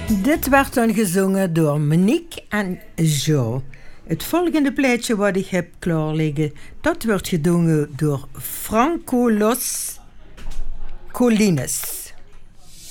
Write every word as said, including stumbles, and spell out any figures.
Dit werd dan gezongen door Monique en Jo. Het volgende plaatje wat ik heb klaar liggen, dat wordt gedongen door Franco Los Colines.